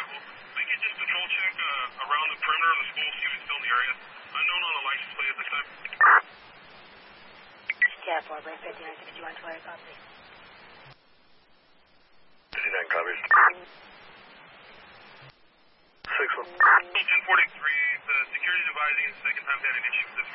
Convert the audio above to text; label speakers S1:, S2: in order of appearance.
S1: well, we could just patrol check around the perimeter of the school, see who's still in the area. Unknown on the license plate at this time.
S2: Yeah, 4, Brand 59, 61, 20, copy.
S3: 59 copies. 6-1.
S1: 1043, the security's advising the second time they had an issue with this